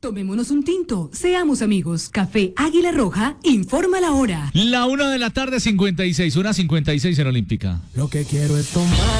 Tomémonos un tinto, seamos amigos. Café Águila Roja, informa la hora. La 1:56 PM, 1:56 en Olímpica. Lo que quiero es tomar.